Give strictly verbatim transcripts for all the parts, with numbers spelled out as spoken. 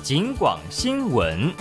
警广新闻。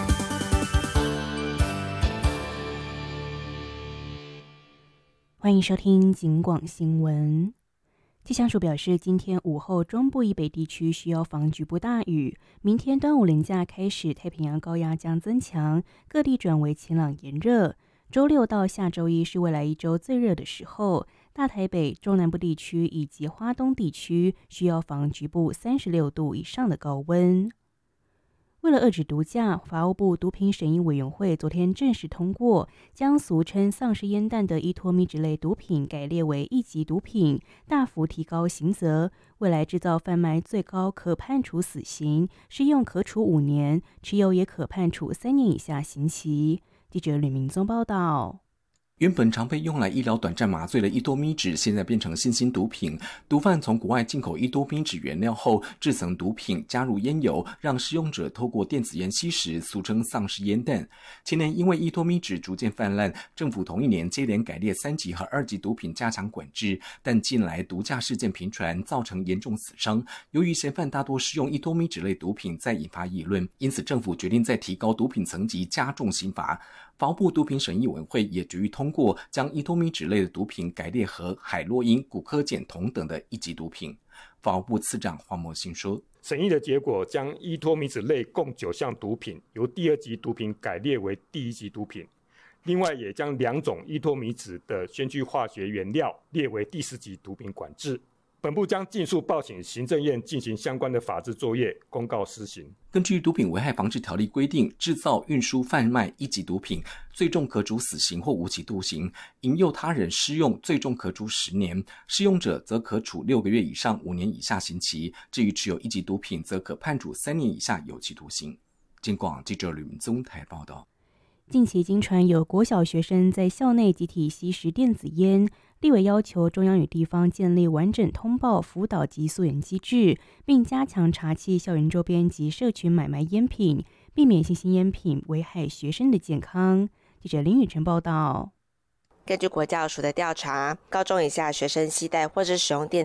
欢迎收听警广新闻。气象署表示，今天午后中部以北地区需要防局部大雨，明天端午连假开始，太平洋高压将增强，各地转为晴朗炎热。周六到下周一是未来一周最热的时候，大台北、中南部地区以及花东地区需要防局部三十六度以上的高温。为了遏止毒驾，法务部毒品审议委员会昨天正式通过，将俗称丧尸烟弹的依托咪酯类毒品改列为一级毒品，大幅提高刑责。未来制造贩卖最高可判处死刑，施用可处五年，持有也可判处三年以下刑期。记者吕明宗报道。 原本常被用来医疗短暂麻醉的依托咪酯，现在变成新兴毒品。毒贩从国外进口依托咪酯原料后，制成毒品，加入烟油，让使用者透过电子烟吸食，俗称丧尸烟弹。前年因为依托咪酯逐渐泛滥，政府同一年接连改列三级和二级毒品加强管制，但近来毒驾事件频传，造成严重死伤。由于嫌犯大多使用依托咪酯类毒品，再引发议论，因此政府决定再提高毒品层级，加重刑罚。法务部毒品审议委员会也决议通过，将依托咪酯类的毒品改列和海洛因、古柯碱同等的一级毒品。法务部次长黄模兴说， 审议的结果将依托咪酯类共九项毒品由第二级毒品改列为第一级毒品，另外也将两种依托咪酯的先驱化学原料列为第四级毒品管制。本部将尽速报请行政院进行相关的法制作业，公告施行。 根据毒品危害防治条例规定，制造、运输、贩卖一级毒品，最重可处死刑或无期徒刑；引诱他人施用，最重可处十年；施用者则可处六个月以上五年以下刑期。至于持有一级毒品，则可判处三年以下有期徒刑。警广记者吕明宗台报道。 近期经传有国小学生在校内集体吸食电子烟，立委要求中央与地方建立完整通报、辅导及溯源机制，并加强查缉校园周边及社群买卖烟品，避免新兴烟品危害学生的健康。记者林雨辰报道。 根据国教署的调查，高中以下学生携带或者使用电